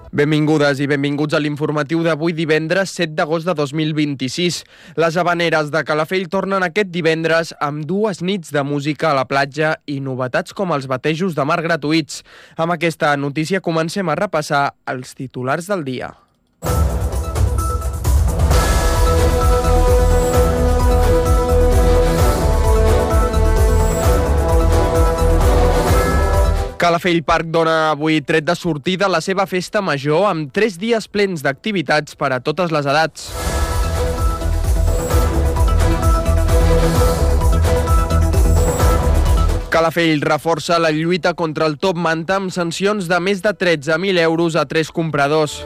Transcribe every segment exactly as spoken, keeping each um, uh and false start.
Benvingudes i benvinguts a l'informatiu d'avui divendres set d'agost de dos mil vint-i-sis. Les Havaneres de Calafell tornen aquest divendres amb dues nits de música a la platja i novetats com els batejos de mar gratuïts. Amb aquesta notícia comencem a repassar els titulars del dia. Calafell Park dona avui tret de sortida a la seva festa major amb tres dies plens d'activitats per a totes les edats. Calafell reforça la lluita contra el top manta amb sancions de més de tretze mil euros a tres compradors.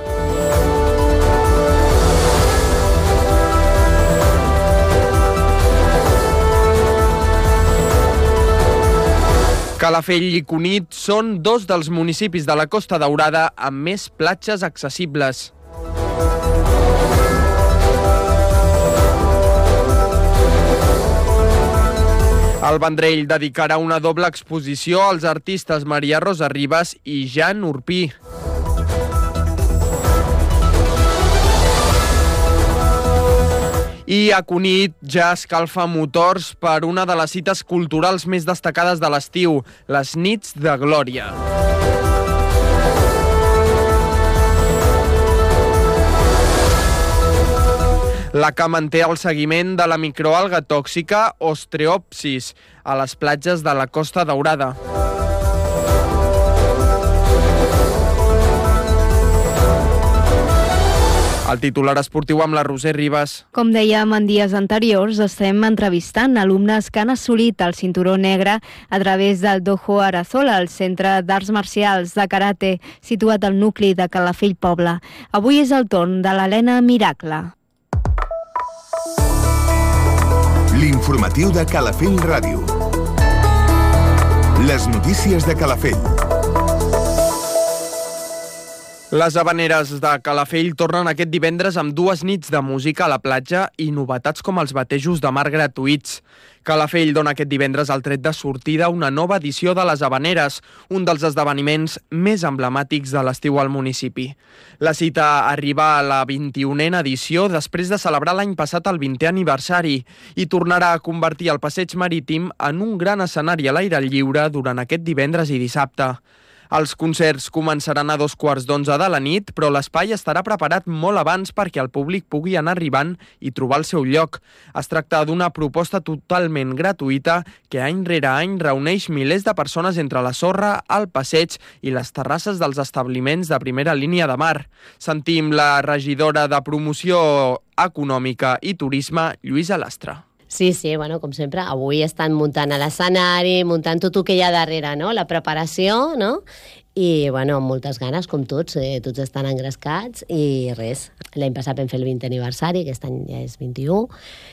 Calafell i Cunit són dos dels municipis de la Costa Daurada amb més platges accessibles. El Vendrell dedicarà una doble exposició als artistes Maria Rosa Ribas i Jan Urpí. I a Cunit ja escalfa motors per una de les cites culturals més destacades de l'estiu, les Nits de Glòria. La que manté el seguiment de la microalga tòxica Ostreopsis a les platges de la Costa Daurada. El titular esportiu amb la Roser Ribas. Com dèiem en dies anteriors, estem entrevistant alumnes que han assolit el cinturó negre a través del Dojo Arazola, el centre d'arts marcials de karate situat al nucli de Calafell Poble. Avui és el torn de l'Helena Miracle. L'informatiu de Calafell Ràdio. Les notícies de Calafell. Les Havaneres de Calafell tornen aquest divendres amb dues nits de música a la platja i novetats com els batejos de mar gratuïts. Calafell dona aquest divendres el tret de sortida a una nova edició de les Havaneres, un dels esdeveniments més emblemàtics de l'estiu al municipi. La cita arriba a la vint-i-unena edició després de celebrar l'any passat el vintè aniversari i tornarà a convertir el passeig marítim en un gran escenari a l'aire lliure durant aquest divendres i dissabte. Els concerts començaran a dos quarts d'onze de la nit, però l'espai estarà preparat molt abans perquè el públic pugui anar arribant i trobar el seu lloc. Es tracta d'una proposta totalment gratuïta que any rere any reuneix milers de persones entre la sorra, el passeig i les terrasses dels establiments de primera línia de mar. Sentim la regidora de Promoció Econòmica i Turisme, Lluïsa Lastra. Sí, sí, bueno, com sempre, avui estan muntant a l'escenari, muntant tot el que hi ha darrere, no? La preparació, no? I, bueno, amb moltes ganes, com tots, eh, tots estan engrescats i res. L'any passat vam fer el vintè aniversari, aquest any ja és vint-i-u,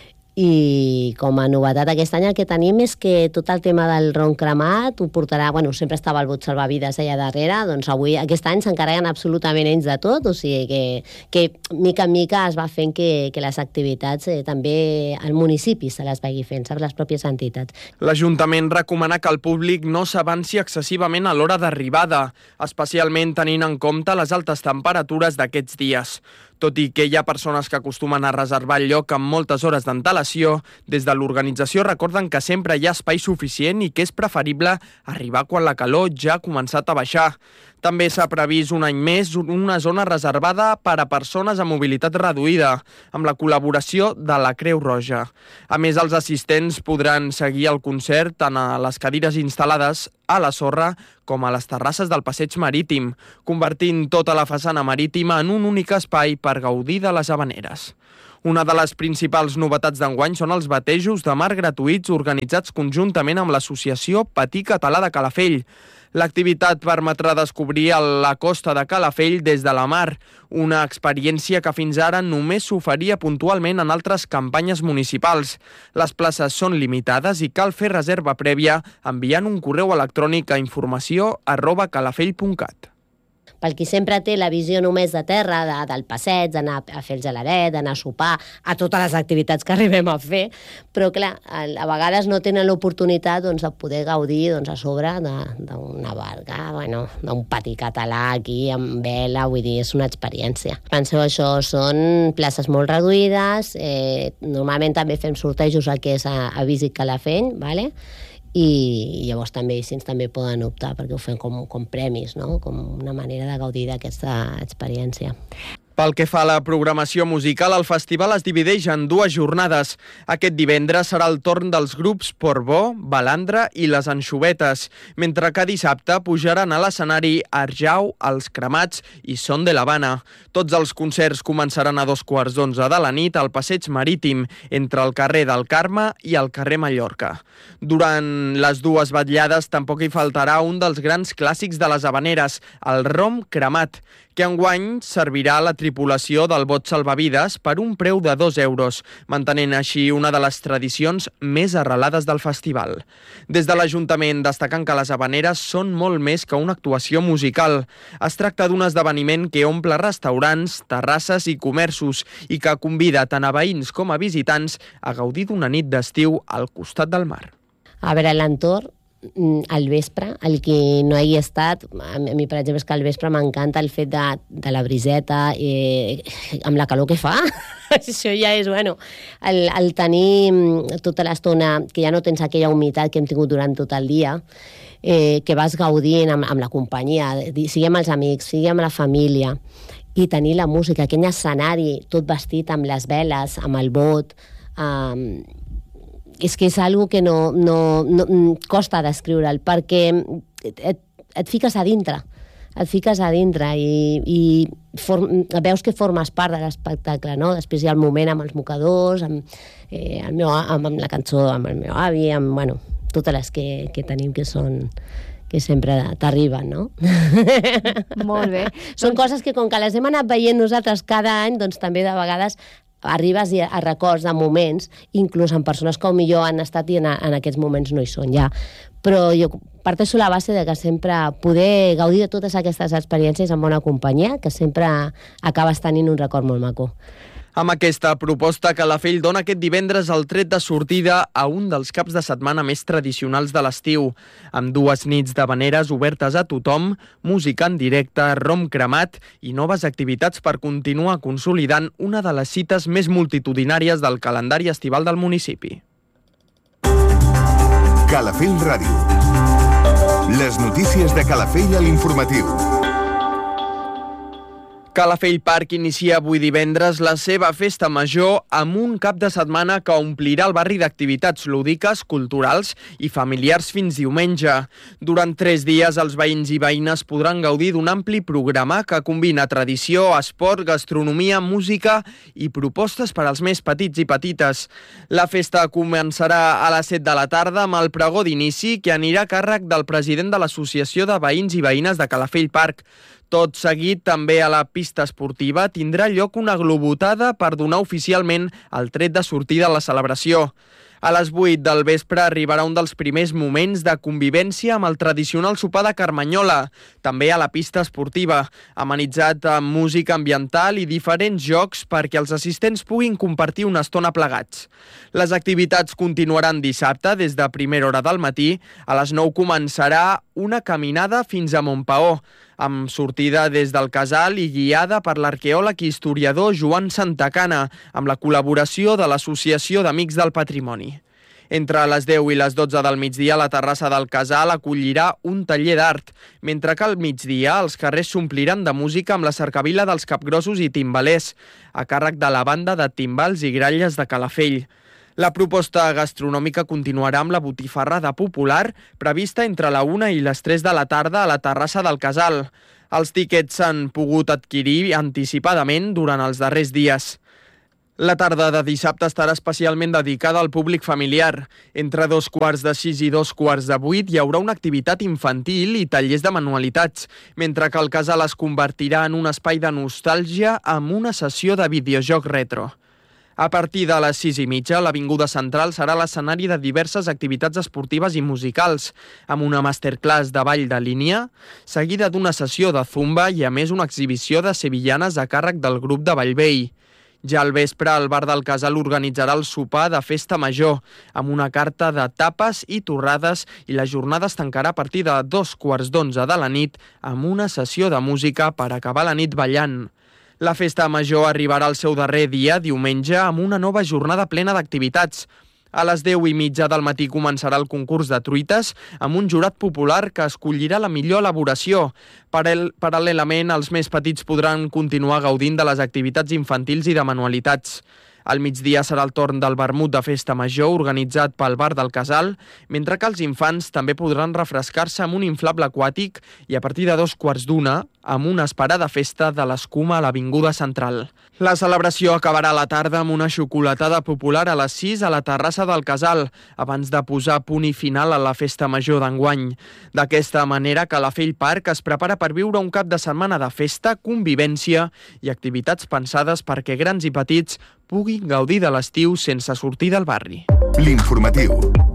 i com a novetat aquest any el que tenim és que tot el tema del ron cremat ho portarà, bueno, sempre estava el bot salvavides allà darrere, doncs avui, aquest any s'encarreguen absolutament ells de tot, o sigui que, que mica en mica es va fent que, que les activitats eh, també al municipi se les vagi fent, saps, les pròpies entitats. L'Ajuntament recomana que el públic no s'avanci excessivament a l'hora d'arribada, especialment tenint en compte les altes temperatures d'aquests dies. Tot i que hi ha persones que acostumen a reservar el lloc amb moltes hores d'antelació, des de l'organització recorden que sempre hi ha espai suficient i que és preferible arribar quan la calor ja ha començat a baixar. També s'ha previst un any més una zona reservada per a persones amb mobilitat reduïda, amb la col·laboració de la Creu Roja. A més, els assistents podran seguir el concert tant a les cadires instal·lades a la sorra com a les terrasses del passeig marítim, convertint tota la façana marítima en un únic espai per gaudir de les Havaneres. Una de les principals novetats d'enguany són els batejos de mar gratuïts organitzats conjuntament amb l'Associació Patí Català de Calafell. L'activitat permetrà descobrir la costa de Calafell des de la mar, una experiència que fins ara només s'oferia puntualment en altres campanyes municipals. Les places són limitades i cal fer reserva prèvia enviant un correu electrònic a informació arroba calafell punt cat. pel qui sempre té la visió només de terra, de, del passeig, d'anar a fer el gelaret, d'anar a sopar, a totes les activitats que arribem a fer, però clar, a, a vegades no tenen l'oportunitat doncs, de poder gaudir doncs, a sobre d'una barca, bueno, d'un pati català aquí amb vela, vull dir, és una experiència. Penseu això, són places molt reduïdes, eh, normalment també fem sortejos al que és a, a Visit Calafell, vale? I llavors també ells també poden optar perquè ho fem com, com premis, no? Com una manera de gaudir d'aquesta experiència. Pel que fa a la programació musical, el festival es divideix en dues jornades. Aquest divendres serà el torn dels grups Portbó, Balandra i Les Anxovetes, mentre que dissabte pujaran a l'escenari Arjau, Els Cremats i Son de l'Havana. Tots els concerts començaran a dos quarts d'onze de la nit al Passeig Marítim, entre el carrer del Carme i el carrer Mallorca. Durant les dues vetllades tampoc hi faltarà un dels grans clàssics de les Havaneres, el rom cremat, que enguany servirà a la tripulació del bot salvavides per un preu de dos euros, mantenint així una de les tradicions més arrelades del festival. Des de l'Ajuntament destaquen que les Havaneres són molt més que una actuació musical. Es tracta d'un esdeveniment que omple restaurants, terrasses i comerços i que convida tant a veïns com a visitants a gaudir d'una nit d'estiu al costat del mar. A veure, l'entorn, al vespre, el que no hi ha estat, a mi, per exemple, és que al vespre m'encanta el fet de, de la briseta, eh, amb la calor que fa. Això ja és, bueno, el, el tenir tota l'estona, que ja no tens aquella humitat que hem tingut durant tot el dia, eh, que vas gaudint amb, amb la companyia, siguem els amics, siguem la família, i tenir la música, aquell escenari, tot vestit amb les veles, amb el bot, eh, és que és algo que no, no, no costa descriure'l, perquè et, et fiques a dintre, et fiques a dintre i, i form, veus que formes part de l'espectacle, no? Després hi ha el moment amb els mocadors, amb, eh, el meu, amb, amb la cançó, amb el meu avi, amb, bueno, totes les que, que tenim que són que sempre t'arriben, no? Molt bé. Són coses que com que les hem anat veient nosaltres cada any, doncs també de vegades arribes a records de moments, inclús amb persones que millor han estat i en, en aquests moments no hi són ja. Però jo parteixo la base de que sempre poder gaudir de totes aquestes experiències amb bona companyia, que sempre acabes tenint un record molt maco. Amb aquesta proposta, Calafell dona aquest divendres el tret de sortida a un dels caps de setmana més tradicionals de l'estiu, amb dues nits d'havaneres obertes a tothom, música en directe, rom cremat i noves activitats per continuar consolidant una de les cites més multitudinàries del calendari estival del municipi. Calafell Ràdio. Les notícies de Calafell a l'informatiu. Calafell Park inicia avui divendres la seva festa major amb un cap de setmana que omplirà el barri d'activitats lúdiques, culturals i familiars fins diumenge. Durant tres dies els veïns i veïnes podran gaudir d'un ampli programa que combina tradició, esport, gastronomia, música i propostes per als més petits i petites. La festa començarà a les set de la tarda amb el pregó d'inici que anirà a càrrec del president de l'Associació de Veïns i Veïnes de Calafell Park. Tot seguit, també a la pista esportiva tindrà lloc una globotada per donar oficialment el tret de sortida a la celebració. A les vuit del vespre arribarà un dels primers moments de convivència amb el tradicional sopar de Carmanyola, també a la pista esportiva, amenitzat amb música ambiental i diferents jocs perquè els assistents puguin compartir una estona plegats. Les activitats continuaran dissabte des de primera hora del matí. A les nou començarà una caminada fins a Montpaó, amb sortida des del Casal i guiada per l'arqueòleg i historiador Joan Santacana, amb la col·laboració de l'Associació d'Amics del Patrimoni. Entre les deu i les dotze del migdia, la terrassa del Casal acollirà un taller d'art, mentre que al migdia els carrers s'ompliran de música amb la cercavila dels capgrossos i timbalers, a càrrec de la banda de timbals i gralles de Calafell. La proposta gastronòmica continuarà amb la botifarrada popular prevista entre la una i les tres de la tarda a la terrassa del Casal. Els tíquets s'han pogut adquirir anticipadament durant els darrers dies. La tarda de dissabte estarà especialment dedicada al públic familiar. Entre dos quarts de sis i dos quarts de vuit hi haurà una activitat infantil i tallers de manualitats, mentre que el Casal es convertirà en un espai de nostàlgia amb una sessió de videojoc retro. A partir de les sis i mitja, l'Avinguda Central serà l'escenari de diverses activitats esportives i musicals, amb una masterclass de ball de línia, seguida d'una sessió de zumba i, a més, una exhibició de sevillanes a càrrec del grup de Bellvei. Ja al vespre, el Bar del Casal organitzarà el sopar de festa major, amb una carta de tapes i torrades, i la jornada es tancarà a partir de dos quarts d'onze de la nit amb una sessió de música per acabar la nit ballant. La festa major arribarà al seu darrer dia, diumenge, amb una nova jornada plena d'activitats. A les deu i mitja del matí començarà el concurs de truites amb un jurat popular que escollirà la millor elaboració. Paral·lelament, els més petits podran continuar gaudint de les activitats infantils i de manualitats. Al migdia serà el torn del vermut de festa major organitzat pel Bar del Casal, mentre que els infants també podran refrescar-se amb un inflable aquàtic i a partir de dos quarts d'una amb una esperada festa de l'escuma a l'Avinguda Central. La celebració acabarà a la tarda amb una xocolatada popular a les sis a la terrassa del Casal, abans de posar punt i final a la festa major d'enguany. D'aquesta manera, Calafell Park es prepara per viure un cap de setmana de festa, convivència i activitats pensades perquè grans i petits puguin gaudir de l'estiu sense sortir del barri. L'informatiu.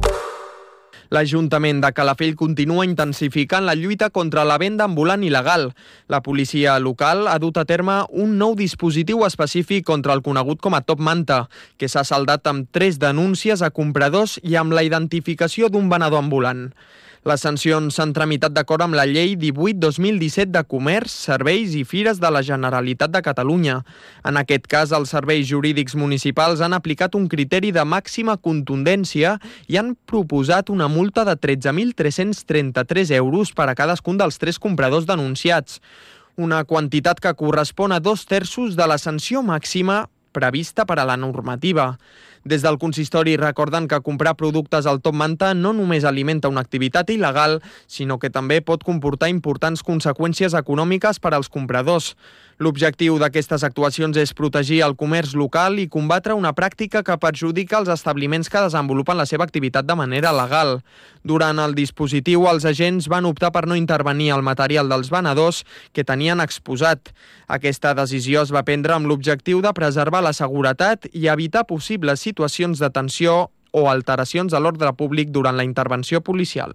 L'Ajuntament de Calafell continua intensificant la lluita contra la venda ambulant il·legal. La policia local ha dut a terme un nou dispositiu específic contra el conegut com a Top Manta, que s'ha saldat amb tres denúncies a compradors i amb la identificació d'un venedor ambulant. Les sancions s'han tramitat d'acord amb la Llei divuit dos mil disset de Comerç, Serveis i Fires de la Generalitat de Catalunya. En aquest cas, els serveis jurídics municipals han aplicat un criteri de màxima contundència i han proposat una multa de tretze mil tres-cents trenta-tres euros per a cadascun dels tres compradors denunciats, una quantitat que correspon a dos terços de la sanció màxima prevista per a la normativa. Des del consistori recorden que comprar productes al Top Manta no només alimenta una activitat il·legal, sinó que també pot comportar importants conseqüències econòmiques per als compradors. L'objectiu d'aquestes actuacions és protegir el comerç local i combatre una pràctica que perjudica els establiments que desenvolupen la seva activitat de manera legal. Durant el dispositiu, els agents van optar per no intervenir el material dels venedors que tenien exposat. Aquesta decisió es va prendre amb l'objectiu de preservar la seguretat i evitar possibles situacions de tensió o alteracions a l'ordre públic durant la intervenció policial.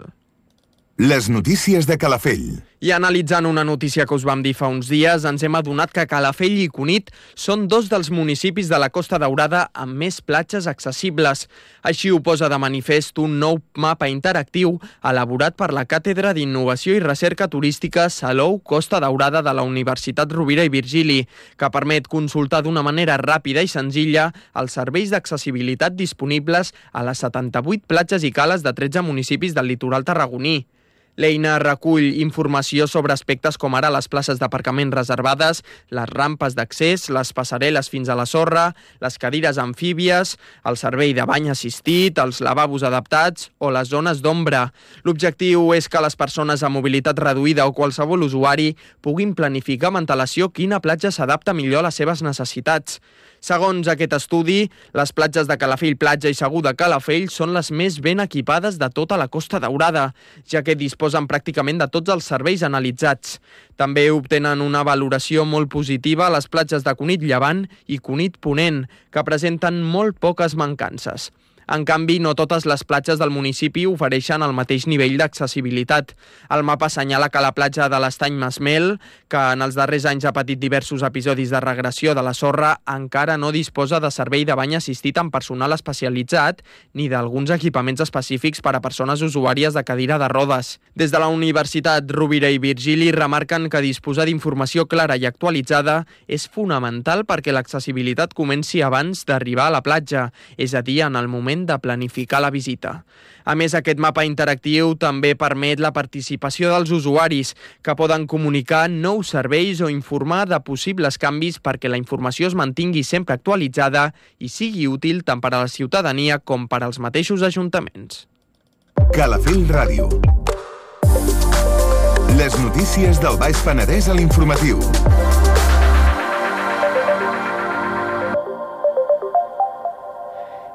Les notícies de Calafell. I analitzant una notícia que us vam dir fa uns dies, ens hem adonat que Calafell i Cunit són dos dels municipis de la Costa Daurada amb més platges accessibles. Així ho posa de manifest un nou mapa interactiu elaborat per la Càtedra d'Innovació i Recerca Turística Salou Costa Daurada de la Universitat Rovira i Virgili, que permet consultar d'una manera ràpida i senzilla els serveis d'accessibilitat disponibles a les setanta-vuit platges i cales de tretze municipis del litoral tarragoní. L'eina recull informació sobre aspectes com ara les places d'aparcament reservades, les rampes d'accés, les passarel·les fins a la sorra, les cadires amfíbies, el servei de bany assistit, els lavabos adaptats o les zones d'ombra. L'objectiu és que les persones amb mobilitat reduïda o qualsevol usuari puguin planificar amb antelació quina platja s'adapta millor a les seves necessitats. Segons aquest estudi, les platges de Calafell Platja i Segur de Calafell són les més ben equipades de tota la Costa Daurada, ja que disposen pràcticament de tots els serveis analitzats. També obtenen una valoració molt positiva a les platges de Cunit Llevant i Cunit Ponent, que presenten molt poques mancances. En canvi, no totes les platges del municipi ofereixen el mateix nivell d'accessibilitat. El mapa assenyala que la platja de l'Estany Masmel, que en els darrers anys ha patit diversos episodis de regressió de la sorra, encara no disposa de servei de bany assistit amb personal especialitzat ni d'alguns equipaments específics per a persones usuàries de cadira de rodes. Des de la Universitat Rovira i Virgili remarquen que disposar d'informació clara i actualitzada és fonamental perquè l'accessibilitat comenci abans d'arribar a la platja, és a dir, en el moment de planificar la visita. A més, aquest mapa interactiu també permet la participació dels usuaris, que poden comunicar nous serveis o informar de possibles canvis perquè la informació es mantingui sempre actualitzada i sigui útil tant per a la ciutadania com per als mateixos ajuntaments. Calafell Ràdio. Les notícies del Baix Penedès a l'informatiu.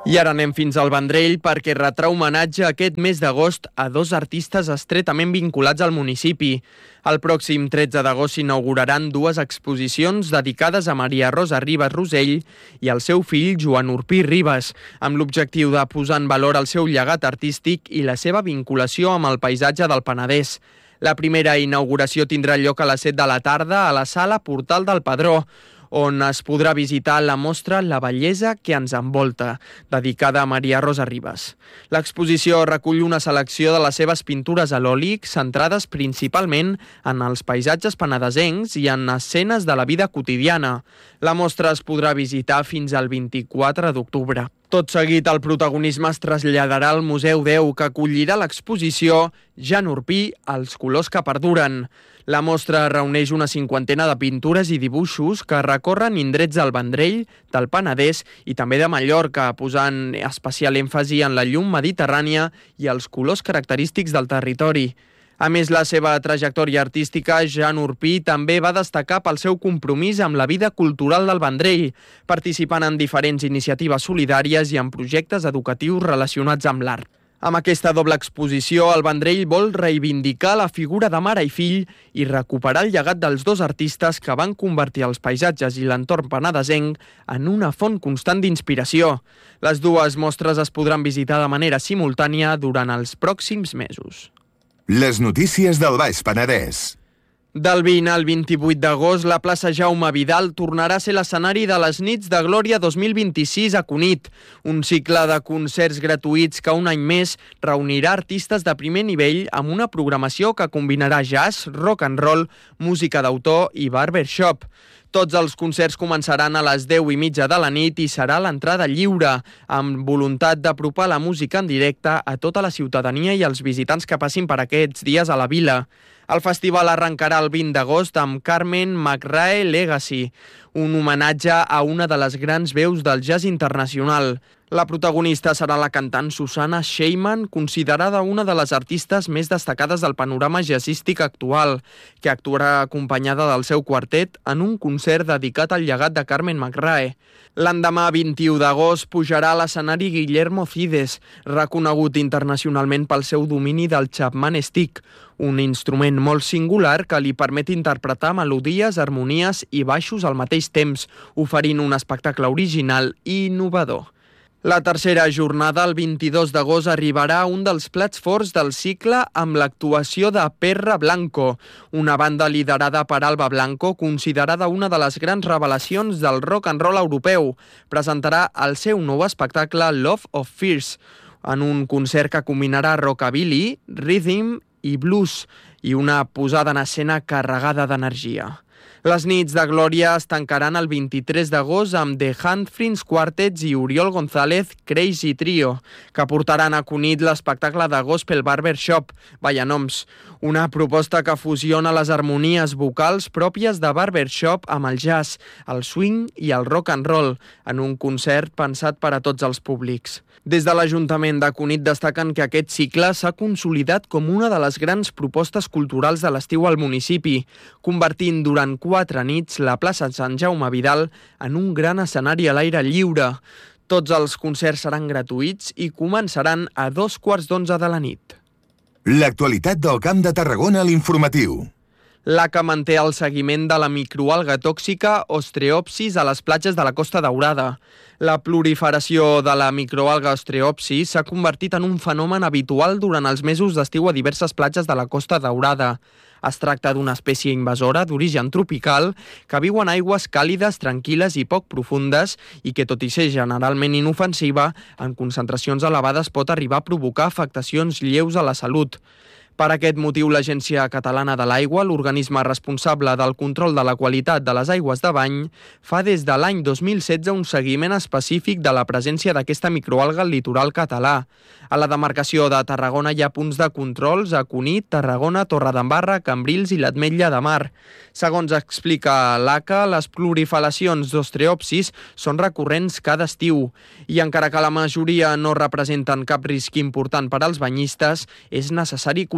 I ara anem fins al Vendrell perquè retrà homenatge aquest mes d'agost a dos artistes estretament vinculats al municipi. El pròxim tretze d'agost s'inauguraran dues exposicions dedicades a Maria Rosa Ribas Rosell i al seu fill Joan Urpí Ribas, amb l'objectiu de posar en valor el seu llegat artístic i la seva vinculació amb el paisatge del Penedès. La primera inauguració tindrà lloc a les set de la tarda a la sala Portal del Padró, on es podrà visitar la mostra La bellesa que ens envolta, dedicada a Maria Rosa Ribas. L'exposició recull una selecció de les seves pintures a l'oli, centrades principalment en els paisatges penedesencs i en escenes de la vida quotidiana. La mostra es podrà visitar fins al vint-i-quatre d'octubre. Tot seguit, el protagonisme es traslladarà al Museu Deu, que acollirà l'exposició Jan Urpí, els colors que perduren. La mostra reuneix una cinquantena de pintures i dibuixos que recorren indrets del Vendrell, del Penedès i també de Mallorca, posant especial èmfasi en la llum mediterrània i els colors característics del territori. A més, la seva trajectòria artística, Jan Urpí també va destacar pel seu compromís amb la vida cultural del Vendrell, participant en diferents iniciatives solidàries i en projectes educatius relacionats amb l'art. Amb aquesta doble exposició, el Vendrell vol reivindicar la figura de mare i fill i recuperar el llegat dels dos artistes que van convertir els paisatges i l'entorn penedesenc en una font constant d'inspiració. Les dues mostres es podran visitar de manera simultània durant els pròxims mesos. Les notícies del Baix Penedès. Del vint al vint-i-vuit d'agost, la plaça Jaume Vidal tornarà a ser l'escenari de les Nits de Glòria dos mil vint-i-sis a Cunit, un cicle de concerts gratuïts que un any més reunirà artistes de primer nivell amb una programació que combinarà jazz, rock and roll, música d'autor i barbershop. Tots els concerts començaran a les deu i mitja de la nit i serà l'entrada lliure, amb voluntat d'apropar la música en directe a tota la ciutadania i als visitants que passin per aquests dies a la vila. El festival arrencarà el vint d'agost amb Carmen McRae Legacy, un homenatge a una de les grans veus del jazz internacional. La protagonista serà la cantant Susanna Sheyman, considerada una de les artistes més destacades del panorama jazzístic actual, que actuarà acompanyada del seu quartet en un concert dedicat al llegat de Carmen McRae. L'endemà, vint-i-u d'agost, pujarà a l'escenari Guillermo Cides, reconegut internacionalment pel seu domini del Chapman Stick, un instrument molt singular que li permet interpretar melodies, harmonies i baixos al mateix temps, oferint un espectacle original i innovador. La tercera jornada, el vint-i-dos d'agost, arribarà un dels plats forts del cicle amb l'actuació de Perra Blanco, una banda liderada per Alba Blanco, considerada una de les grans revelacions del rock and roll europeu. Presentarà el seu nou espectacle Love of Fears, en un concert que combinarà rockabilly, rhythm i blues, i una posada en escena carregada d'energia. Les nits de Glòria es tancaran el vint-i-tres d'agost amb The Handfrins Quartets i Oriol González Crazy Trio, que portaran a Cunit l'espectacle de Gospel Barbershop, Vaya Noms, una proposta que fusiona les harmonies vocals pròpies de barbershop amb el jazz, el swing i el rock and roll, en un concert pensat per a tots els públics. Des de l'Ajuntament de Cunit destaquen que aquest cicle s'ha consolidat com una de les grans propostes culturals de l'estiu al municipi, convertint durant quatre nits la plaça Sant Jaume Vidal en un gran escenari a l'aire lliure. Tots els concerts seran gratuïts i començaran a dos quarts d'onze de la nit. L'actualitat del Camp de Tarragona a l'informatiu. L'A C A manté el seguiment de la microalga tòxica Ostreopsis a les platges de la Costa Daurada. La proliferació de la microalga Ostreopsis s'ha convertit en un fenomen habitual durant els mesos d'estiu a diverses platges de la Costa Daurada. Es tracta d'una espècie invasora d'origen tropical que viu en aigües càlides, tranquil·les i poc profundes i que, tot i ser generalment inofensiva, en concentracions elevades pot arribar a provocar afectacions lleus a la salut. Per aquest motiu, l'Agència Catalana de l'Aigua, l'organisme responsable del control de la qualitat de les aigües de bany, fa des de l'any dos mil setze un seguiment específic de la presència d'aquesta microalga al litoral català. A la demarcació de Tarragona hi ha punts de controls a Cunit, Tarragona, Torredembarra, Cambrils i l'Ametlla de Mar. Segons explica l'A C A, les proliferacions d'Ostreopsis són recurrents cada estiu i encara que la majoria no representen cap risc important per als banyistes, és necessari controlar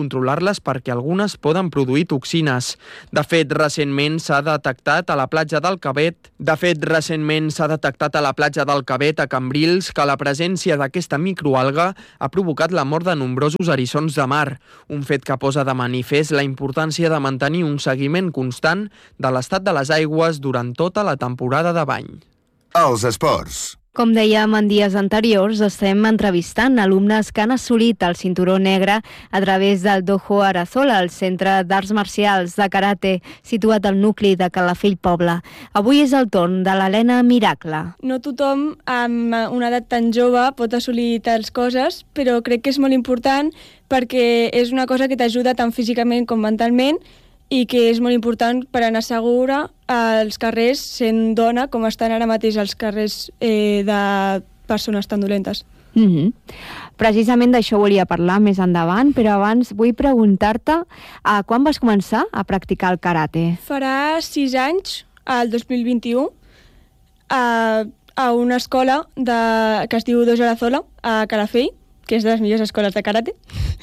controlar-les perquè algunes poden produir toxines. De fet, recentment s'ha detectat a la platja del Cabet, de fet, recentment s'ha detectat a la platja del Cabet, a Cambrils, que la presència d'aquesta microalga ha provocat la mort de nombrosos eriçons de mar, un fet que posa de manifest la importància de mantenir un seguiment constant de l'estat de les aigües durant tota la temporada de bany. Els esports. Com dèiem en dies anteriors, estem entrevistant alumnes que han assolit el cinturó negre a través del Dojo Arazola, el Centre d'Arts Marcials de Karate, situat al nucli de Calafell Poble. Avui és el torn de l'Helena Miracle. No tothom amb una edat tan jove pot assolir tals coses, però crec que és molt important perquè és una cosa que t'ajuda tant físicament com mentalment i que és molt important per anar segura als carrers sent dona, com estan ara mateix els carrers eh, de persones tan dolentes. Mm-hmm. Precisament d'això volia parlar més endavant, però abans vull preguntar-te uh, quan vas començar a practicar el karate? Farà sis anys, al dos mil vint-i-u, a, a una escola de, que es diu Dojo Arazola, a Calafell, que és de les millors escoles de karate.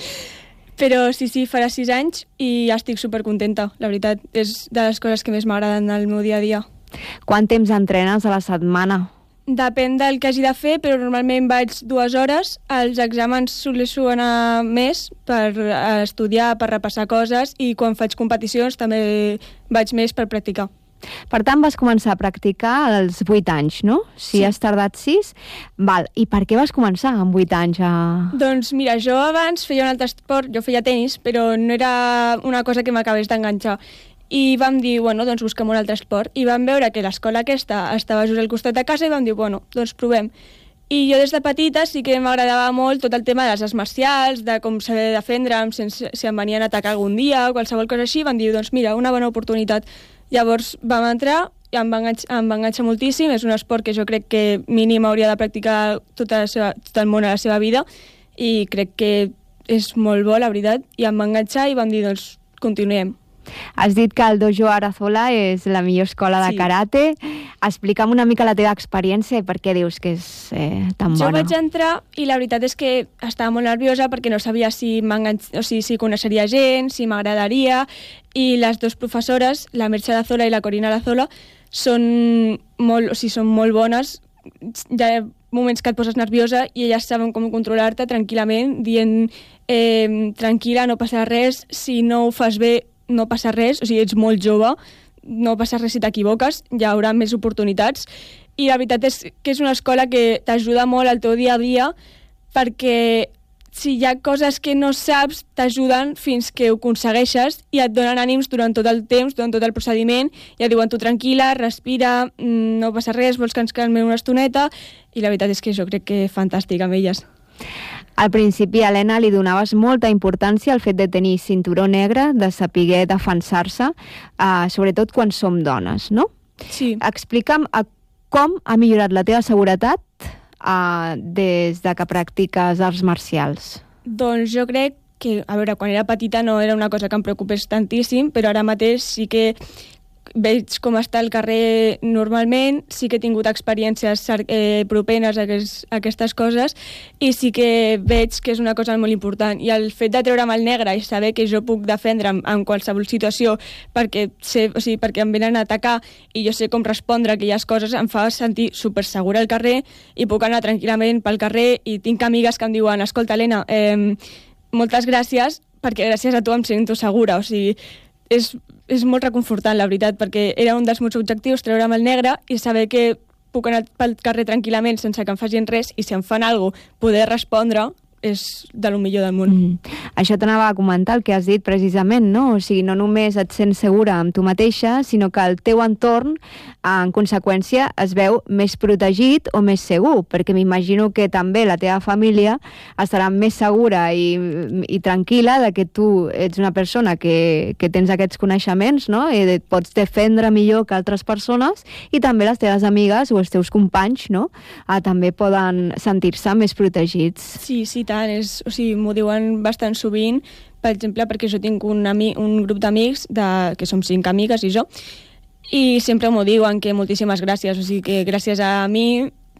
Però sí, sí, farà sis anys i estic supercontenta. La veritat, és de les coses que més m'agraden al meu dia a dia. Quant temps entrenes a la setmana? Depèn del que hagi de fer, però normalment vaig dues hores. Els exàmens soleixo anar més per estudiar, per repassar coses, i quan faig competicions també vaig més per practicar. Per tant, vas començar a practicar als vuit anys, no? Si Sí. has tardat sis. Val. I per què vas començar amb vuit anys a... Doncs mira, jo abans feia un altre esport, jo feia tenis, però no era una cosa que m'acabés d'enganxar. I vam dir, bueno, doncs busquem un altre esport. I vam veure que l'escola aquesta estava just al costat de casa i vam dir, bueno, doncs provem. I jo des de petita sí que m'agradava molt tot el tema de les arts marcials, de com saber defendre'm sense, si em venien a atacar algun dia o qualsevol cosa així. Vam dir, doncs mira, una bona oportunitat. Llavors vam entrar i em va, enganxar, em va enganxar moltíssim. És un esport que jo crec que mínim hauria de practicar tota la seva, tot el món a la seva vida i crec que és molt bo, la veritat. I em va enganxar i vam dir, doncs, continuem. Has dit que el Dojo Arazola és la millor escola de Sí. karate. Explica'm una mica la teva experiència i per què dius que és eh, tan Jo bona. vaig entrar i la veritat és que estava molt nerviosa perquè no sabia si, o sigui, si coneixeria gent, si m'agradaria, i les dues professores, la Merche Arazola i la Corina Arazola, són molt, o sigui, són molt bones. Hi ha moments que et poses nerviosa i elles saben com controlar-te tranquil·lament, dient eh, tranquil·la, no passa res, si no ho fas bé no passa res, o sigui, ets molt jove, no passa res si t'equivoques, hi haurà més oportunitats. I la veritat és que és una escola que t'ajuda molt al teu dia a dia, perquè si hi ha coses que no saps, t'ajuden fins que ho aconsegueixes i et donen ànims durant tot el temps, durant tot el procediment, i et diuen tu tranquil·la, respira, no passa res, vols que ens calmem una estoneta, i la veritat és que jo crec que fantàstic amb elles. Al principi, Helena, li donaves molta importància al fet de tenir cinturó negre, de saber defensar-se, eh, sobretot quan som dones, no? Sí. Explica'm eh, com ha millorat la teva seguretat eh, des de que practiques arts marcials. Doncs jo crec que, a veure, quan era petita no era una cosa que em preocupés tantíssim, però ara mateix sí que veig com està el carrer normalment, sí que he tingut experiències eh, propenes a, aquest, a aquestes coses i sí que veig que és una cosa molt important. I el fet de treure'm el negre i saber que jo puc defendre'm en qualsevol situació perquè, sé, o sigui, perquè em venen a atacar i jo sé com respondre a aquelles coses em fa sentir super segura al carrer i puc anar tranquil·lament pel carrer i tinc amigues que em diuen, escolta, Helena, eh, moltes gràcies perquè gràcies a tu em sento segura. O sigui, és, és molt reconfortant, la veritat, perquè era un dels meus objectius, treure'm el negre i saber que puc anar pel carrer tranquil·lament sense que em facin res i si em fan alguna cosa, poder respondre és de lo millor del món. Mm. Això t'anava a comentar el que has dit precisament, no? O sigui, no només et sents segura amb tu mateixa, sinó que el teu entorn, en conseqüència, es veu més protegit o més segur, perquè m'imagino que també la teva família estarà més segura i, i tranquil·la de que tu ets una persona que, que tens aquests coneixements, no? I et pots defendre millor que altres persones i també les teves amigues o els teus companys, no? Ah, també poden sentir-se més protegits. Sí, sí, tant. És, o sigui, m'ho diuen bastant sovint, per exemple, perquè jo tinc un, ami, un grup d'amics, de, que som cinc amigues i jo, i sempre m'ho diuen que moltíssimes gràcies, o sigui que gràcies a mi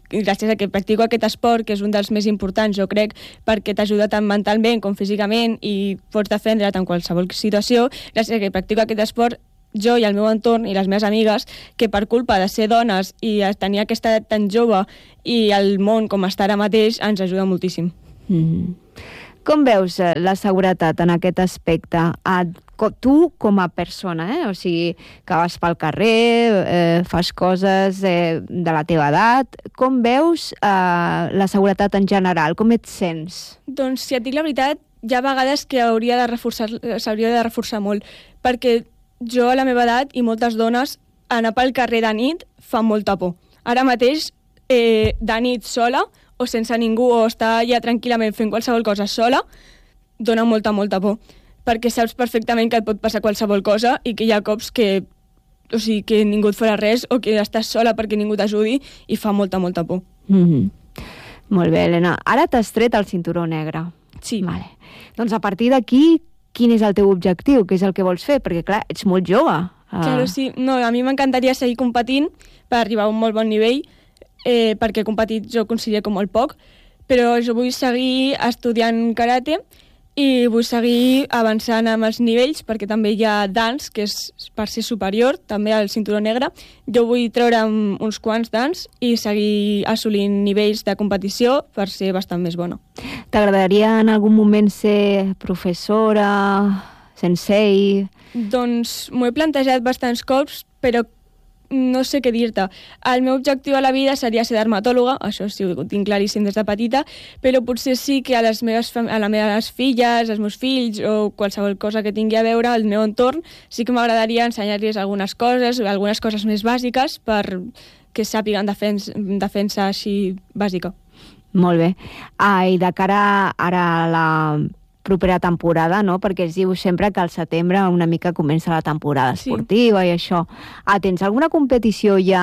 gràcies a que practico aquest esport, que és un dels més importants, jo crec, perquè t'ajuda tant mentalment com físicament i pots defendre't en qualsevol situació, gràcies a que practico aquest esport, jo i el meu entorn i les meves amigues, que per culpa de ser dones i tenir aquesta edat tan jove i el món com està ara mateix, ens ajuda moltíssim. Mm. Com veus la seguretat en aquest aspecte? A, tu com a persona, eh? O sigui, que vas pel carrer, eh, fas coses eh, de la teva edat, com veus eh, la seguretat en general? Com et sents? Doncs, si et dic la veritat, hi ha vegades que hauria de reforçar, s'hauria de reforçar molt, perquè jo a la meva edat i moltes dones anar pel carrer de nit fa molta por. Ara mateix, eh, de nit sola, o sense ningú, o estar ja tranquil·lament fent qualsevol cosa sola, dona molta, molta por. Perquè saps perfectament que et pot passar qualsevol cosa i que hi ha cops que, o sigui, que ningú et farà res o que estàs sola perquè ningú t'ajudi i fa molta, molta por. Mm-hmm. Molt bé, Helena. Ara t'has tret el cinturó negre. Sí. Vale. Doncs a partir d'aquí, quin és el teu objectiu? Què és el que vols fer? Perquè, clar, ets molt jove. Uh... Claro, sí. No, a mi m'encantaria seguir competint per arribar a un molt bon nivell, eh, perquè competit jo considero com molt poc, però jo vull seguir estudiant karate i vull seguir avançant amb els nivells, perquè també hi ha dans, que és per ser superior, també al cinturó negre. Jo vull treure uns quants dans i seguir assolint nivells de competició per ser bastant més bona. T'agradaria en algun moment ser professora, sensei? Doncs m'ho he plantejat bastants cops, però no sé què dir-te. El meu objectiu a la vida seria ser dermatòloga, això sí, ho tinc claríssim des de petita, però potser sí que a les meves, a les meves filles, als meus fills o qualsevol cosa que tingui a veure al meu entorn, sí que m'agradaria ensenyar-los algunes coses, algunes coses més bàsiques per que sàpiguen defensa, defensa així bàsica. Molt bé. Ah, i de cara ara a la propera temporada, no? Perquè es diu sempre que al setembre una mica comença la temporada esportiva, sí. I això. Ah, tens alguna competició ja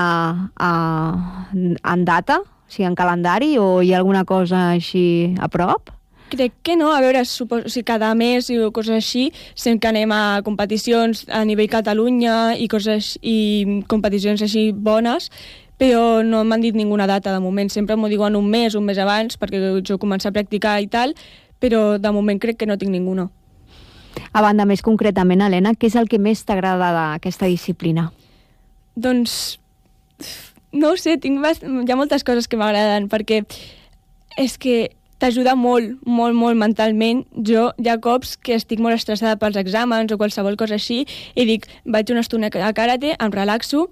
uh, en data, o sigui, en calendari, o hi ha alguna cosa així a prop? Crec que no, a veure, suposo, o sigui, cada mes i coses així, sempre que anem a competicions a nivell Catalunya i coses i competicions així bones, però no m'han dit ninguna data de moment, sempre m'ho diuen un mes, un mes abans, perquè jo començo a practicar i tal, però de moment crec que no tinc ninguna. A banda, més concretament, Helena, què és el que més t'agrada d'aquesta disciplina? Doncs, no ho sé, tinc bast... hi ha moltes coses que m'agraden, perquè és que t'ajuda molt, molt, molt mentalment. Jo hi ha cops que estic molt estressada pels exàmens o qualsevol cosa així i dic, vaig una estona a karate, em relaxo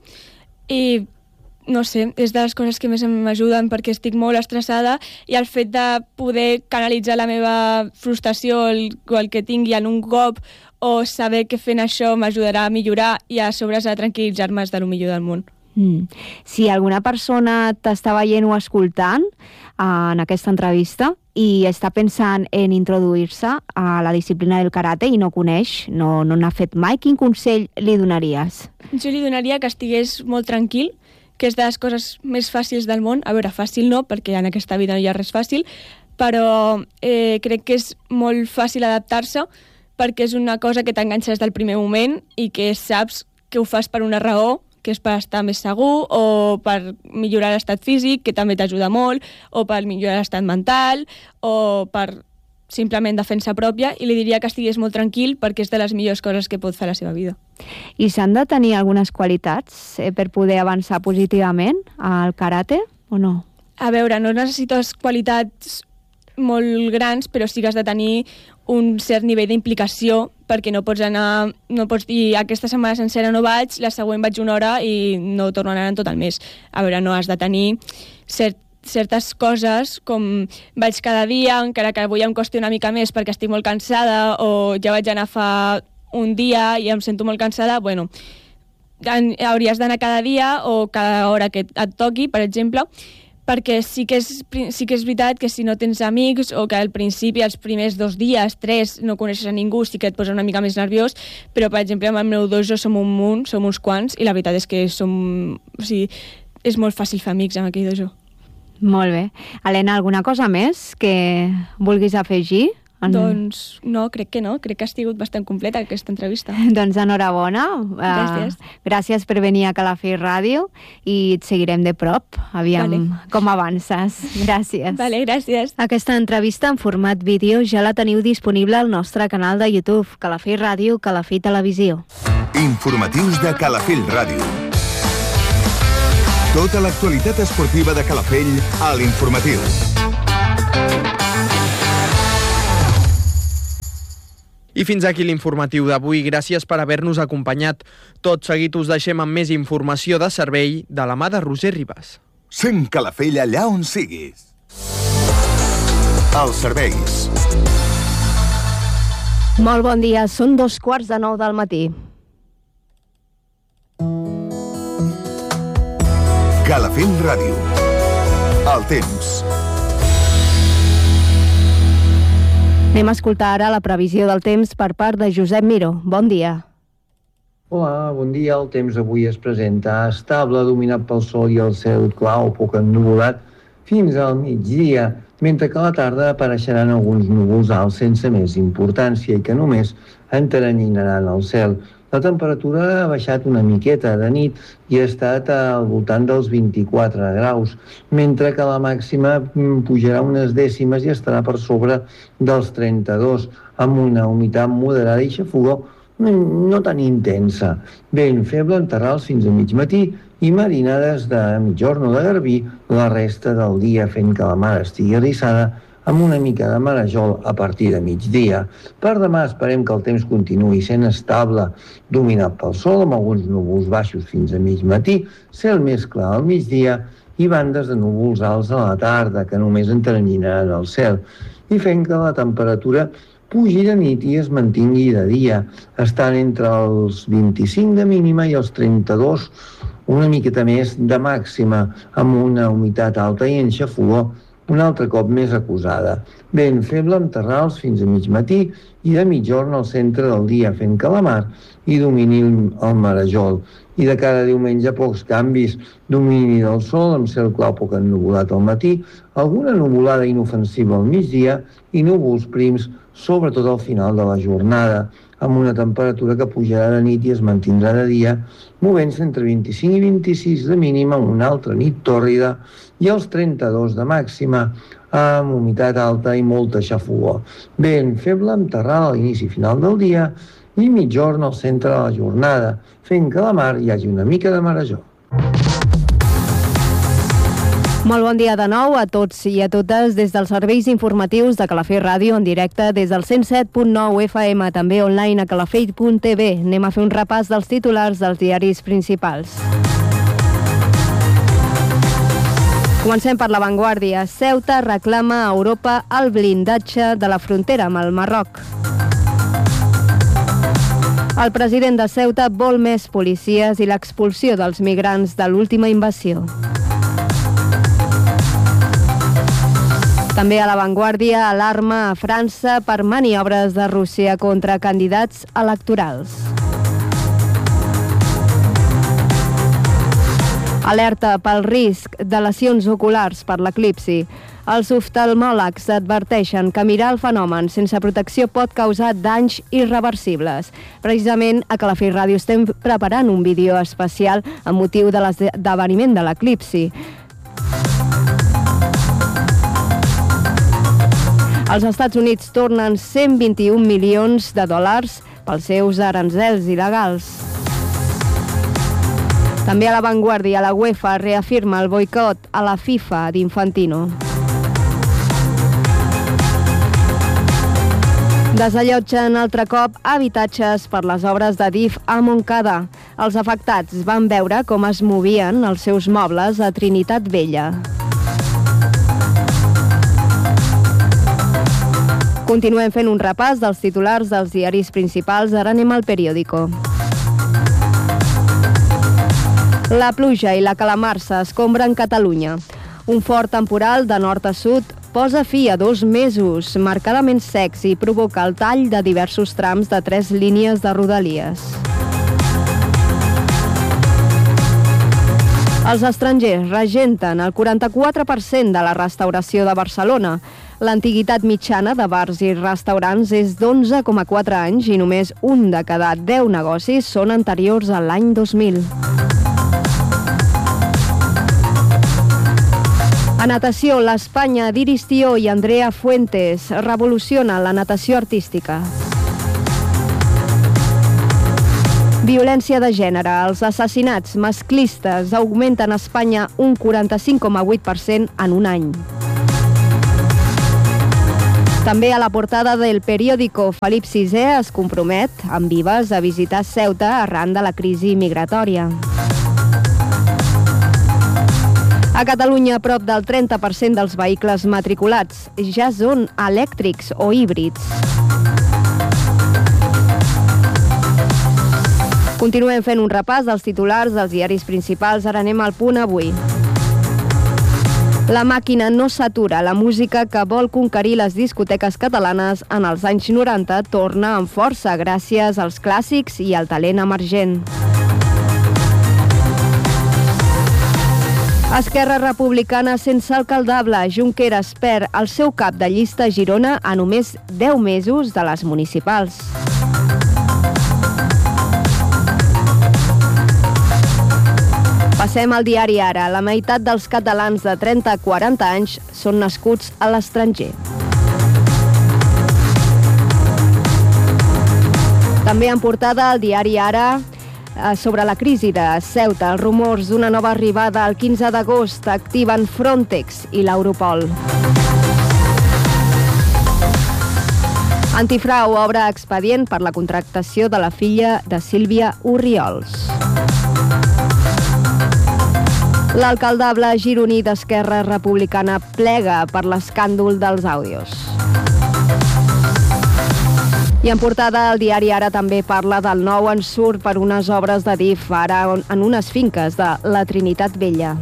i no sé, és de les coses que més m'ajuden perquè estic molt estressada i el fet de poder canalitzar la meva frustració el, o el que tingui en un cop o saber que fent això m'ajudarà a millorar i a sobre a tranquil·litzar-me és de lo millor del món. Mm. Si alguna persona t'està veient o escoltant uh, en aquesta entrevista i està pensant en introduir-se a la disciplina del karate i no coneix, no, no n'ha fet mai, quin consell li donaries? Jo li donaria que estigués molt tranquil, que és de les coses més fàcils del món. A veure, fàcil no, perquè en aquesta vida no hi ha res fàcil, però eh, crec que és molt fàcil adaptar-se perquè és una cosa que t'enganxes del primer moment i que saps que ho fas per una raó, que és per estar més segur o per millorar l'estat físic, que també t'ajuda molt, o per millorar l'estat mental, o per simplement defensa pròpia, i li diria que estigués molt tranquil perquè és de les millors coses que pot fer a la seva vida. I s'han de tenir algunes qualitats eh, per poder avançar positivament al karate o no? A veure, no necessites qualitats molt grans, però sí que has de tenir un cert nivell d'implicació perquè no pots anar, no pots dir aquesta setmana sencera no vaig, la següent vaig una hora i no torno a anar en tot el mes. A veure, no has de tenir cert certes coses com vaig cada dia, encara que avui em costi una mica més perquè estic molt cansada o ja vaig anar fa un dia i em sento molt cansada, bueno, hauries d'anar cada dia o cada hora que et toqui, per exemple, perquè sí que, és, sí que és veritat que si no tens amics o que al principi, els primers dos dies, tres, no coneixes a ningú, sí que et posa una mica més nerviós, però per exemple amb el meu dojo som un munt, som uns quants i la veritat és que som, o sigui, és molt fàcil fer amics amb aquell dojo. Molt bé. Helena, alguna cosa més que vulguis afegir En... Doncs no, crec que no. Crec que ha sigut bastant completa aquesta entrevista. Doncs enhorabona. Gràcies. Uh, gràcies per venir a Calafell Ràdio i et seguirem de prop. Aviam vale. com avances. Gràcies. Vale, gràcies. Aquesta entrevista en format vídeo ja la teniu disponible al nostre canal de YouTube, Calafell Ràdio, Calafell Televisió. Informatius de Calafell Ràdio. Tota l'actualitat esportiva de Calafell a l'Informatiu. I fins aquí l'informatiu d'avui. Gràcies per haver-nos acompanyat. Tot seguit us deixem amb més informació de servei de la mà de Roger Ribas. Sent Calafell allà on siguis. Els serveis. Molt bon dia, són dos quarts de nou del matí. Calafell Ràdio. El temps. Anem a escoltar ara la previsió del temps per part de Josep Miró. Bon dia. Hola, bon dia. El temps avui es presenta estable, dominat pel sol i el cel clar o poc ennuvolat fins al migdia, mentre que a la tarda apareixeran alguns núvols alts sense més importància i que només enteranyinaran el cel. La temperatura ha baixat una miqueta de nit i ha estat al voltant dels vint-i-quatre graus, mentre que la màxima pujarà unes dècimes i estarà per sobre dels trenta-dos, amb una humitat moderada i xafogor no tan intensa. Vent feble en terrals fins a mig matí i marinades de mitjorn o de garbí la resta del dia, fent que la mar estigui arrissada amb una mica de marejol a partir de migdia. Per demà esperem que el temps continuï sent estable, dominat pel sol amb alguns núvols baixos fins a mig matí, cel més clar al migdia i bandes de núvols alts a la tarda que només enteranyinaran el cel i fent que la temperatura pugi de nit i es mantingui de dia, estant entre els vint-i-cinc de mínima i els trenta-dos, una miqueta més de màxima, amb una humitat alta i en xafogor un altre cop més acusada. Vent feble amb terrals fins a mig matí i de mitjorn al centre del dia, fent que la mar i domini el marejol. I de cara a diumenge pocs canvis, domini del sol amb cel clar poc ennuvolat al matí, alguna nuvolada inofensiva al migdia i núvols prims sobretot al final de la jornada, amb una temperatura que pujarà de nit i es mantindrà de dia, movent-se entre vint-i-cinc i vint-i-sis de mínima, una altra nit tòrrida, i els trenta-dos de màxima, amb humitat alta i molta xafogor. Vent feble amb terral a l'inici i final del dia i mitjorn al centre de la jornada, fent que a la mar hi hagi una mica de marejor. Molt bon dia de nou a tots i a totes des dels serveis informatius de Calafell Ràdio en directe des del cent set punt nou F M, també online a calafell punt t v. Anem a fer un repàs dels titulars dels diaris principals. Comencem per La Vanguardia. Ceuta reclama a Europa el blindatge de la frontera amb el Marroc. El president de Ceuta vol més policies i l'expulsió dels migrants de l'última invasió. També a La Vanguardia, alarma a França per maniobres de Rússia contra candidats electorals. Alerta pel risc de lesions oculars per l'eclipsi. Els oftalmòlegs adverteixen que mirar el fenomen sense protecció pot causar danys irreversibles. Precisament a Calafell Ràdio estem preparant un vídeo especial amb motiu de l'esdeveniment de l'eclipsi. Els Estats Units tornen cent vint-i-un milions de dòlars pels seus aranzels il·legals. També a La Vanguardia, la UEFA reafirma el boicot a la FIFA d'Infantino. Desallotgen altre cop habitatges per les obres de D I F a Montcada. Els afectats van veure com es movien els seus mobles a Trinitat Vella. Continuem fent un repàs dels titulars dels diaris principals. Ara anem al periòdico. La pluja i la calamarsa escombren Catalunya. Un fort temporal de nord a sud posa fi a dos mesos marcadament secs i provoca el tall de diversos trams de tres línies de Rodalies. Els estrangers regenten el quaranta-quatre per cent de la restauració de Barcelona. L'antiguitat mitjana de bars i restaurants és d'onze coma quatre anys i només un de cada deu negocis són anteriors a l'any dos mil. A natació, l'Espanya d'Iris Tió i Andrea Fuentes revoluciona la natació artística. Violència de gènere. Els assassinats masclistes augmenten a Espanya un quaranta-cinc coma vuit per cent en un any. També a la portada del periòdico, Felip sisè es compromet amb Vives a visitar Ceuta arran de la crisi migratòria. A Catalunya, prop del trenta per cent dels vehicles matriculats ja són elèctrics o híbrids. Continuem fent un repàs dels titulars dels diaris principals. Ara anem al Punt Avui. La màquina no s'atura. La música que vol conquerir les discoteques catalanes en els anys noranta torna amb força gràcies als clàssics i al talent emergent. Esquerra Republicana sense alcaldable. Junqueras perd el seu cap de llista a Girona a només deu mesos de les municipals. Passem al diari Ara. La meitat dels catalans de trenta a quaranta anys són nascuts a l'estranger. També en portada al diari Ara sobre la crisi de Ceuta. Els rumors d'una nova arribada el quinze d'agost activen Frontex i l'Europol. Antifrau obre expedient per la contractació de la filla de Sílvia Orriols. L'alcaldable gironí d'Esquerra Republicana plega per l'escàndol dels àudios. I en portada, el diari Ara també parla del nou ensurt per unes obres de D I F, ara en unes finques de la Trinitat Vella.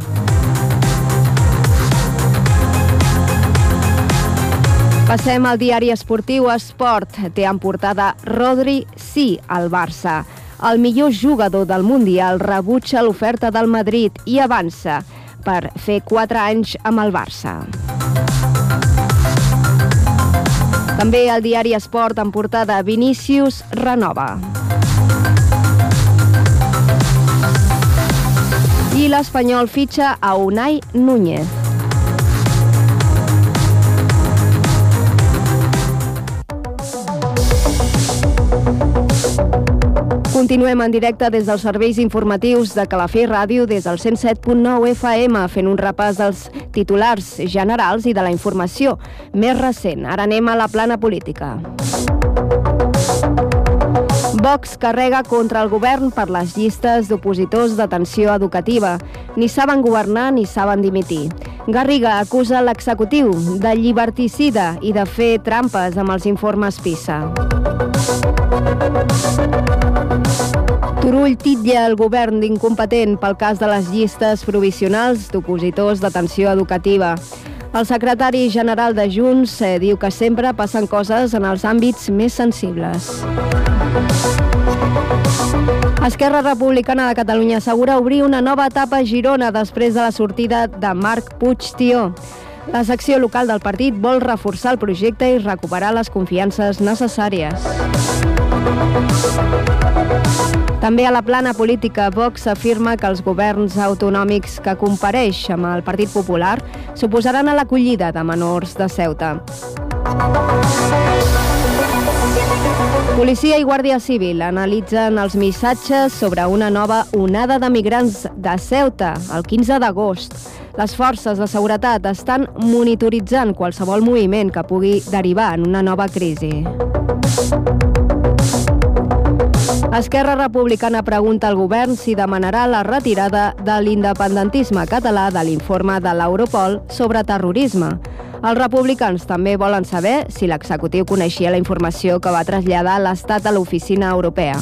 Passem al diari esportiu Esport. Té en portada Rodri sí al Barça. El millor jugador del Mundial rebutja l'oferta del Madrid i avança per fer quatre anys amb el Barça. També el diari Esport en portada Vinícius renova. I l'Espanyol fitxa a Unai Núñez. Continuem en directe des dels serveis informatius de Calafell Ràdio, des del cent set punt nou F M, fent un repàs dels titulars generals i de la informació més recent. Ara anem a la plana política. Vox carrega contra el govern per les llistes d'opositors d'atenció educativa. Ni saben governar ni saben dimitir. Garriga acusa l'executiu de lliberticida i de fer trampes amb els informes PISA. Turull titlla el govern d'incompetent pel cas de les llistes provisionals d'opositors d'atenció educativa. El secretari general de Junts eh, diu que sempre passen coses en els àmbits més sensibles. Esquerra Republicana de Catalunya assegura obrir una nova etapa a Girona després de la sortida de Marc Puig Tió. La secció local del partit vol reforçar el projecte i recuperar les confiances necessàries. També a la plana política, Vox afirma que els governs autonòmics que compareix amb el Partit Popular suposaran a l'acollida de menors de Ceuta. Policia i Guàrdia Civil analitzen els missatges sobre una nova onada de migrants de Ceuta el quinze d'agost. Les forces de seguretat estan monitoritzant qualsevol moviment que pugui derivar en una nova crisi. Esquerra Republicana pregunta al govern si demanarà la retirada de l'independentisme català de l'informe de l'Europol sobre terrorisme. Els republicans també volen saber si l'executiu coneixia la informació que va traslladar l'Estat a l'oficina europea.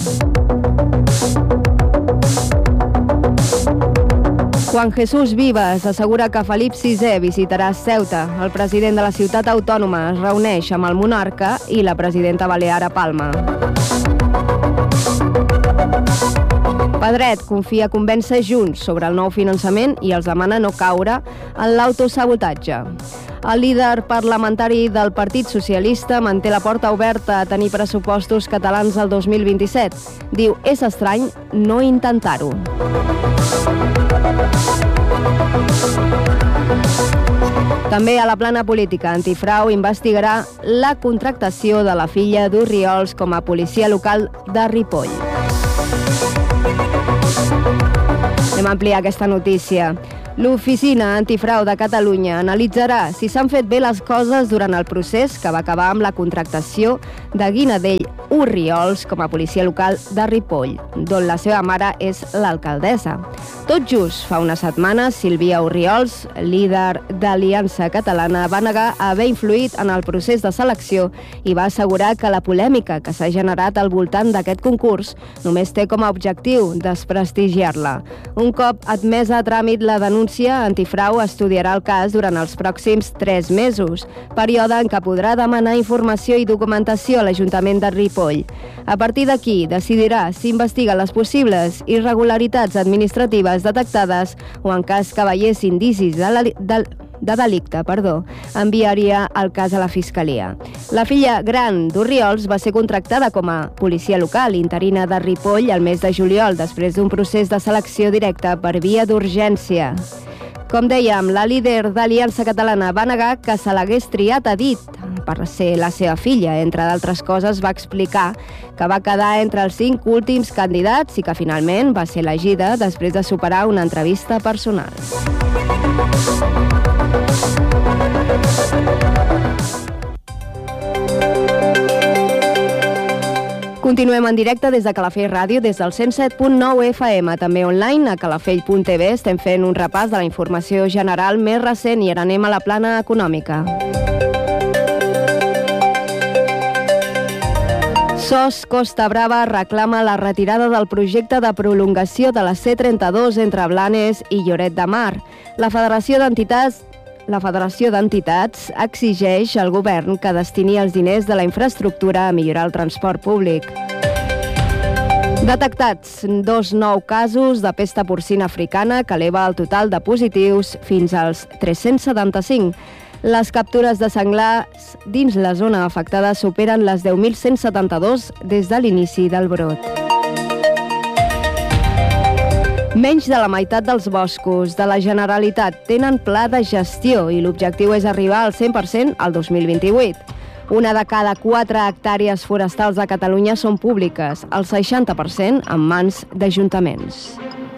Juan Jesús Vives assegura que Felip sisè visitarà Ceuta. El president de la ciutat autònoma es reuneix amb el monarca i la presidenta balear a Palma. Pedret confia convèncer Junts sobre el nou finançament i els demana no caure en l'autosabotatge. El líder parlamentari del Partit Socialista manté la porta oberta a tenir pressupostos catalans el dos mil vint-i-set. Diu, és estrany no intentar-ho. També a la plana política, Antifrau investigarà la contractació de la filla d'Orriols com a policia local de Ripoll. Anem a ampliar aquesta notícia. L'Oficina Antifrau de Catalunya analitzarà si s'han fet bé les coses durant el procés que va acabar amb la contractació de Guinadell Orriols com a policia local de Ripoll, d'on la seva mare és l'alcaldessa. Tot just fa unes setmanes, Sílvia Orriols, líder d'Aliança Catalana, va negar haver influït en el procés de selecció i va assegurar que la polèmica que s'ha generat al voltant d'aquest concurs només té com a objectiu desprestigiar-la. Un cop admesa a tràmit la denúncia, Antifrau estudiarà el cas durant els pròxims tres mesos, període en què podrà demanar informació i documentació a l'Ajuntament de Ripoll. A partir d'aquí, decidirà si investiga les possibles irregularitats administratives detectades o, en cas que veiés indicis de, la, de, de delicte, perdó, enviaria el cas a la Fiscalia. La filla gran d'Orriols va ser contractada com a policia local interina de Ripoll el mes de juliol, després d'un procés de selecció directa per via d'urgència. Com dèiem, la líder d'Aliança Catalana va negar que se l'hagués triat a dit per ser la seva filla. Entre d'altres coses, va explicar que va quedar entre els cinc últims candidats i que finalment va ser elegida després de superar una entrevista personal. Continuem en directe des de Calafell Ràdio, des del cent set punt nou F M, també online a calafell punt t v. Estem fent un repàs de la informació general més recent i ara anem a la plana econòmica. S O S Costa Brava reclama la retirada del projecte de prolongació de la C trenta-dos entre Blanes i Lloret de Mar. La Federació d'Entitats La Federació d'Entitats exigeix al govern que destini els diners de la infraestructura a millorar el transport públic. Detectats dos nous casos de pesta porcina africana que eleva el total de positius fins als tres-cents setanta-cinc. Les captures de senglars dins la zona afectada superen les deu mil cent setanta-dos des de l'inici del brot. Menys de la meitat dels boscos de la Generalitat tenen pla de gestió i l'objectiu és arribar al cent per cent al dos mil vint-i-vuit. Una de cada quatre hectàrees forestals de Catalunya són públiques, el seixanta per cent en mans d'ajuntaments.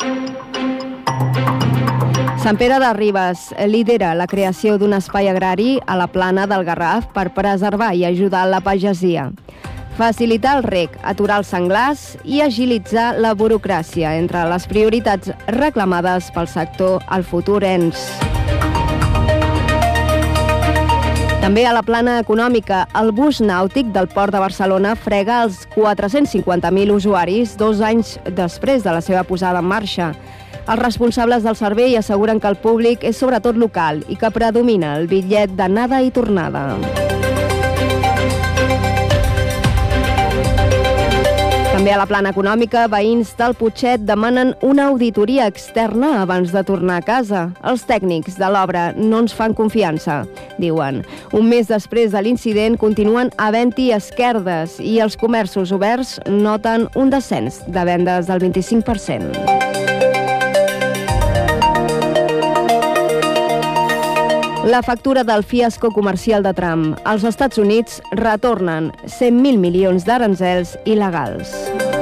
Sant Pere de Ribes lidera la creació d'un espai agrari a la plana del Garraf per preservar i ajudar la pagesia. Facilitar el reg, aturar els senglars i agilitzar la burocràcia entre les prioritats reclamades pel sector al futur ens. També a la plana econòmica, el bus nàutic del Port de Barcelona frega els quatre-cents cinquanta mil usuaris dos anys després de la seva posada en marxa. Els responsables del servei asseguren que el públic és sobretot local i que predomina el bitllet d'anada i tornada. També a la plana econòmica, veïns del Putxet demanen una auditoria externa abans de tornar a casa. Els tècnics de l'obra no ens fan confiança, diuen. Un mes després de l'incident continuen havent-hi esquerdes i els comerços oberts noten un descens de vendes del vint-i-cinc per cent. La factura del fiasco comercial de Trump. Els Estats Units retornen cent mil milions d'aranzels il·legals.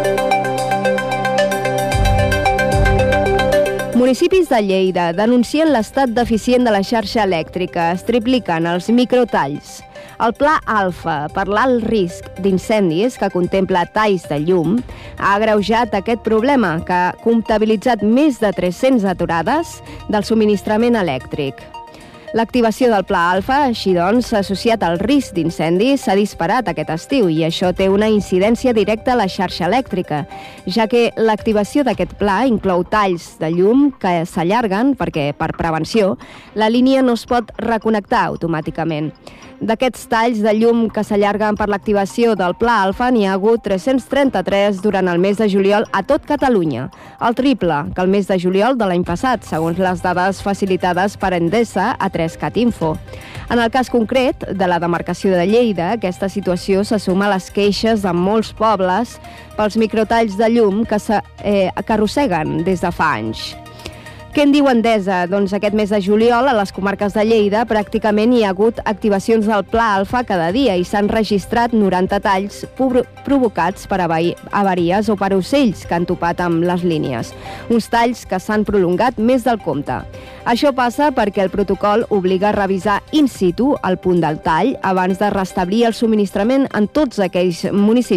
Municipis de Lleida denuncien l'estat deficient de la xarxa elèctrica. Es tripliquen els microtalls. El Pla Alfa per l'alt risc d'incendis, que contempla talls de llum, ha agreujat aquest problema, que ha comptabilitzat més de tres-centes aturades del subministrament elèctric. L'activació del Pla Alfa, així doncs, associat al risc d'incendis, s'ha disparat aquest estiu i això té una incidència directa a la xarxa elèctrica, ja que l'activació d'aquest pla inclou talls de llum que s'allarguen perquè, per prevenció, la línia no es pot reconnectar automàticament. D'aquests talls de llum que s'allarguen per l'activació del Pla Alfa n'hi ha hagut tres-cents trenta-tres durant el mes de juliol a tot Catalunya, el triple que el mes de juliol de l'any passat, segons les dades facilitades per Endesa a tres cat info. En el cas concret de la demarcació de Lleida, aquesta situació se suma a les queixes de molts pobles pels microtalls de llum que, se, eh, que arrosseguen des de fa anys. Què en diu Endesa? Doncs aquest mes de juliol a les comarques de Lleida pràcticament hi ha hagut activacions del Pla Alfa cada dia i s'han registrat noranta talls provocats per avaries o per ocells que han topat amb les línies. Uns talls que s'han prolongat més del compte. Això passa perquè el protocol obliga a revisar in situ el punt del tall abans de restablir el subministrament en tots aquells municipis